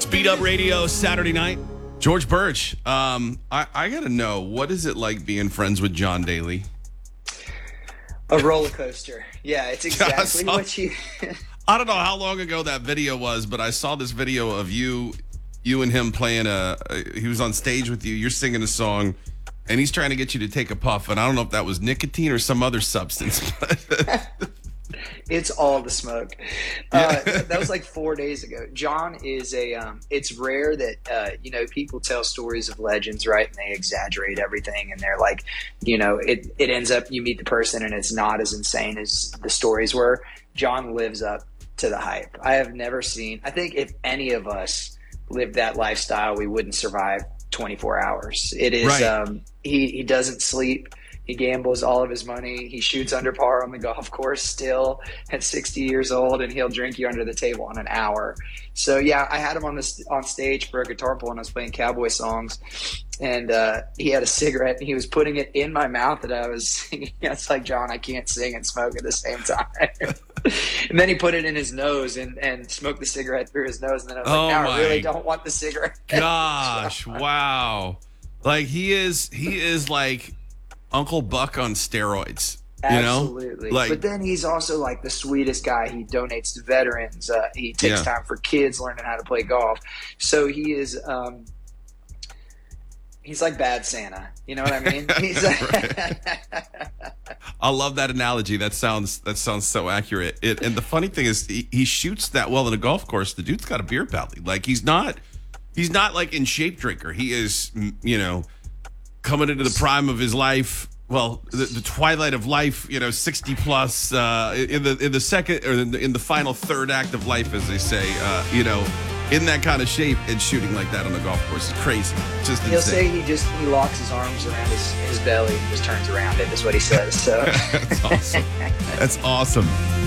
Beat Up Radio Saturday night. George Birch. I got to know, what is it like being friends with John Daly? A roller coaster. Yeah, it's exactly what you... I don't know how long ago that video was, but I saw this video of you and him playing he was on stage with you. You're singing a song, and he's trying to get you to take a puff. And I don't know if that was nicotine or some other substance. It's all the smoke. That was like 4 days ago. John is it's rare that, people tell stories of legends, right? And they exaggerate everything. And they're like, it ends up, you meet the person and it's not as insane as the stories were. John lives up to the hype. I have never seen, I think if any of us lived that lifestyle, we wouldn't survive 24 hours. It is, right. He doesn't sleep. He gambles all of his money. He shoots under par on the golf course still at 60 years old, and he'll drink you under the table in an hour. So, yeah, I had him on stage for a guitar pull, and I was playing cowboy songs. And he had a cigarette, and he was putting it in my mouth that I was singing. It's like, John, I can't sing and smoke at the same time. And then he put it in his nose and smoked the cigarette through his nose. And then I was like, no, I really don't want the cigarette. Gosh, wow. Like, he is like Uncle Buck on steroids. Absolutely. But then he's also like the sweetest guy. He donates to veterans. He takes time for kids learning how to play golf. So he is he's like bad Santa. You know what I mean? He's I love that analogy. That sounds so accurate. And the funny thing is he shoots that well in a golf course. The dude's got a beer belly. Like he's not like in shape drinker. He is, coming into the prime of his life. Well, the twilight of life, 60 plus, in the second or in the final third act of life, as they say, in that kind of shape and shooting like that on the golf course is crazy. Just He'll say he locks his arms around his belly and just turns around it, is what he says. So That's awesome. That's awesome.